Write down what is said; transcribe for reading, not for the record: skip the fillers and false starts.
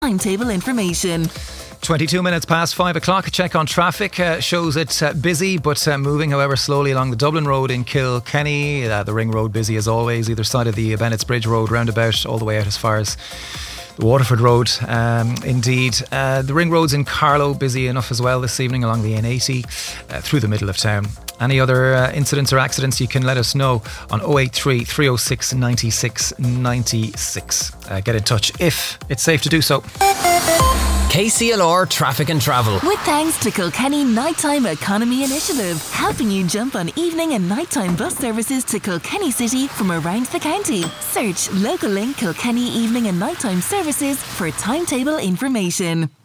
Timetable information. 22 minutes past 5 o'clock. A check on traffic shows it busy but moving, however, slowly along the Dublin Road in Kilkenny. The Ring Road busy as always, either side of the Bennett's Bridge Road roundabout, all the way out as far as the Waterford Road. Indeed, the Ring Road's in Carlow busy enough as well this evening along the N80 through the middle of town. Any other incidents or accidents, you can let us know on 083 306 96 96. Get in touch if it's safe to do so. KCLR Traffic and Travel. With thanks to Kilkenny Nighttime Economy Initiative, helping you jump on evening and nighttime bus services to Kilkenny City from around the county. Search Local Link Kilkenny Evening and Nighttime Services for timetable information.